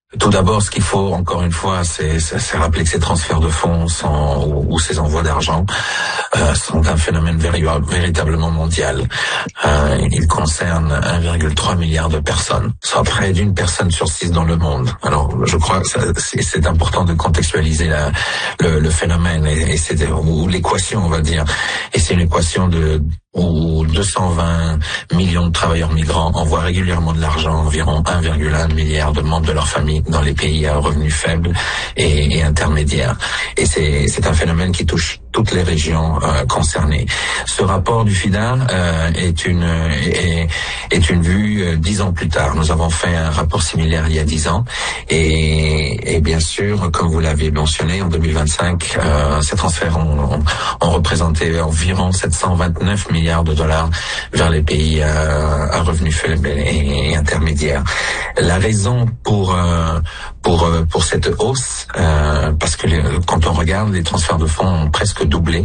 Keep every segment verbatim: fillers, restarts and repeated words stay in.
Tout d'abord, ce qu'il faut, encore une fois, c'est, c'est rappeler que ces transferts de fonds sont, ou, ou ces envois d'argent euh, sont un phénomène véri- véritablement mondial. Euh, ils concernent un virgule trois milliard de personnes, soit près d'une personne sur six dans le monde. Alors, je crois que ça, c'est, c'est important de contextualiser la, le, le phénomène et, et c'est, ou l'équation, on va dire. Et c'est une équation de où deux cent vingt millions de travailleurs migrants envoient régulièrement de l'argent à environ un virgule un milliard de membres de leur famille dans les pays à revenus faibles et, et intermédiaires. Et c'est, c'est un phénomène qui touche toutes les régions euh, concernées. Ce rapport du FIDA euh, est une est, est une vue euh, dix ans plus tard. Nous avons fait un rapport similaire il y a dix ans et, et bien sûr, comme vous l'avez mentionné, en deux mille vingt-cinq, euh, ces transferts ont, ont, ont représenté environ sept cent vingt-neuf milliards de dollars vers les pays euh, à revenus faibles et, et intermédiaires. La raison pour euh, pour pour cette hausse, euh, parce que les, quand on regarde, les transferts de fonds ont presque doublé,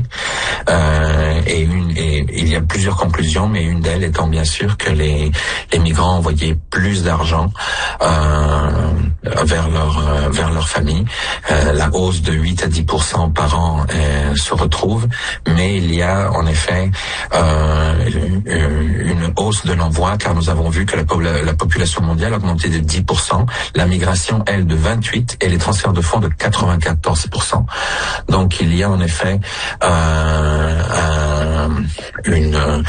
euh, et, une, et il y a plusieurs conclusions, mais une d'elles étant bien sûr que les, les migrants envoyaient plus d'argent euh, vers leur euh, vers leur famille. Euh, la hausse de huit à dix pour cent par an euh, se retrouve, mais il y a en effet euh, une hausse de l'envoi, car nous avons vu que la, la population mondiale a augmenté de dix pour cent, la migration elle de vingt-huit et les transferts de fonds de quatre-vingt-quatorze pour cent. Donc il y a en effet euh, un, une,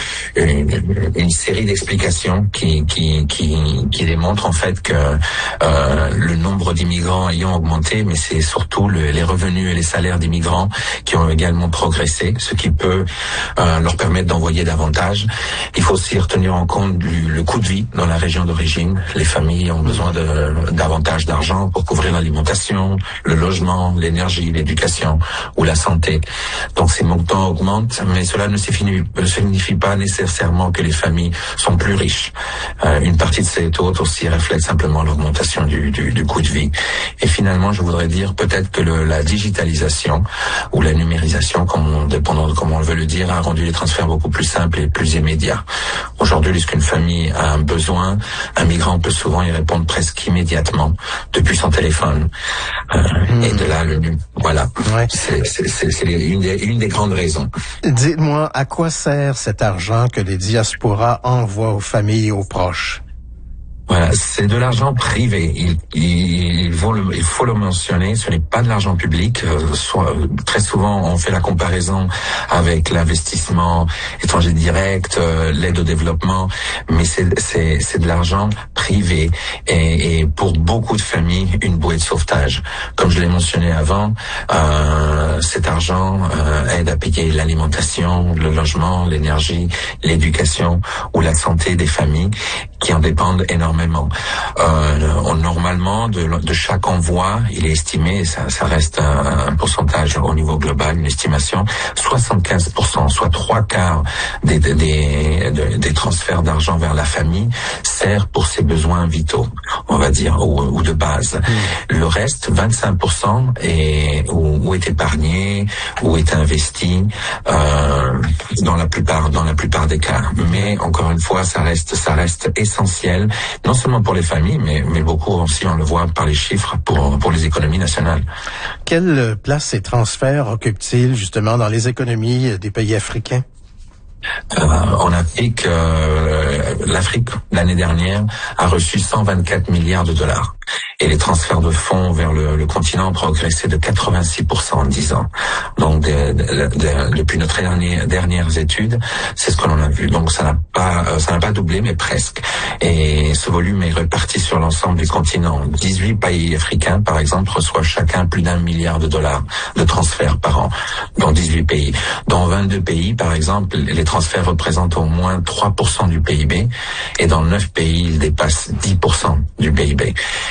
une une série d'explications qui qui qui qui démontrent en fait que euh, le nombre d'immigrants ayant augmenté, mais c'est surtout le, les revenus et les salaires d'immigrants qui ont également progressé, ce qui peut euh, leur permettre d'envoyer davantage. Il faut aussi retenir en compte du, le coût de vie dans la région d'origine. Les familles ont besoin de davantage d'argent pour couvrir l'alimentation, le logement, l'énergie, l'éducation ou la santé. Donc ces montants augmentent, mais cela ne signifie, ne signifie pas nécessairement que les familles sont plus riches. Euh, une partie de cette hausse aussi reflète simplement l'augmentation du, du, du coût de vie. Et finalement, je voudrais dire peut-être que le, la digitalisation ou la numérisation, comme on, dépendant de comment on veut le dire, a rendu les transferts beaucoup plus simples et plus immédiats. Aujourd'hui, lorsqu'une famille a un besoin, un migrant peut souvent y répondre presque immédiatement depuis son téléphone. Euh, mmh. Et de là, le voilà, ouais. c'est, c'est, c'est, c'est une, des, une des grandes raisons. Dites-moi, à quoi sert cet argent que les diasporas envoient aux familles et aux proches? Voilà, c'est de l'argent privé. Il, il, il, faut le, il faut le mentionner, ce n'est pas de l'argent public. Euh, soit, très souvent, on fait la comparaison avec l'investissement étranger direct, euh, l'aide au développement, mais c'est, c'est, c'est de l'argent privé et, et pour beaucoup de familles, une bouée de sauvetage. Comme je l'ai mentionné avant, euh, cet argent euh, aide à payer l'alimentation, le logement, l'énergie, l'éducation ou la santé des familles qui en dépendent énormément. Euh, on, normalement, de, de chaque envoi, il est estimé, ça, ça reste un, un pourcentage au niveau global, une estimation, soixante-quinze pour cent, soit trois quarts des, des, des, des transferts d'argent vers la famille sert pour ses besoins vitaux, on va dire, ou, ou de base. Mmh. Le reste, vingt-cinq pour cent, est, ou, ou est épargné, ou est investi, euh, dans la plupart, dans la plupart des cas. Mais encore une fois, ça reste, ça reste essentiel, non seulement pour les familles, mais, mais beaucoup aussi, on le voit par les chiffres, pour, pour les économies nationales. Quelle place ces transferts occupent-ils justement dans les économies des pays africains? Euh, en Afrique, euh, l'Afrique, l'année dernière, a reçu cent vingt-quatre milliards de dollars. Et les transferts de fonds vers le, le continent ont progressé de quatre-vingt-six pour cent en dix ans. Donc, de, de, de, depuis notre dernière, dernières études, c'est ce que l'on a vu. Donc, ça n'a pas, ça n'a pas doublé, mais presque. Et ce volume est réparti sur l'ensemble du continent. dix-huit pays africains, par exemple, reçoivent chacun plus d'un milliard de dollars de transferts par an. Dans dix-huit pays. Dans vingt-deux pays, par exemple, les transferts représentent au moins trois pour cent du P I B. Et dans neuf pays, ils dépassent dix pour cent du P I B.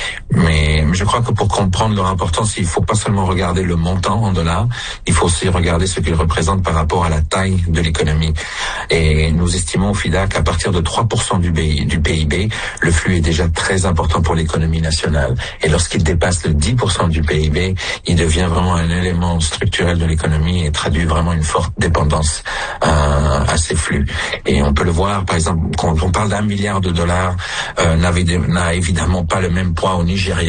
Mais je crois que pour comprendre leur importance, il faut pas seulement regarder le montant en dollars, il faut aussi regarder ce qu'ils représentent par rapport à la taille de l'économie. Et nous estimons au FIDA qu'à partir de trois pour cent du P I B, le flux est déjà très important pour l'économie nationale. Et lorsqu'il dépasse le dix pour cent du P I B, il devient vraiment un élément structurel de l'économie et traduit vraiment une forte dépendance euh, à ces flux. Et on peut le voir, par exemple, quand on parle d'un milliard de dollars, euh, n'a évidemment pas le même poids au Nigeria